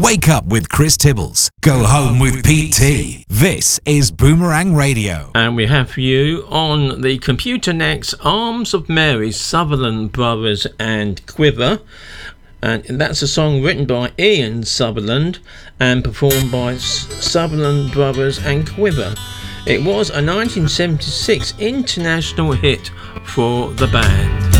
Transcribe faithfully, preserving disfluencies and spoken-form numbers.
Wake up with Chris Tibbles. Go home with Pete T. This is Boomerang Radio. And we have for you on the Computer Next Arms of Mary, Sutherland Brothers and Quiver. And that's a song written by Ian Sutherland and performed by Sutherland Brothers and Quiver. It was a nineteen seventy-six international hit for the band.